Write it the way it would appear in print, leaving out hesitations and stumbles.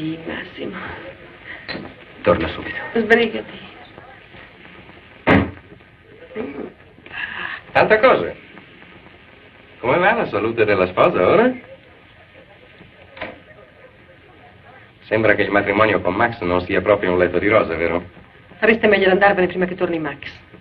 Sì, Massimo. Torna subito. Sbrigati. Tanta cosa. Come va la salute della sposa ora? Sembra che il matrimonio con Max non sia proprio un letto di rose, vero? Fareste meglio ad andarvene prima che torni Max.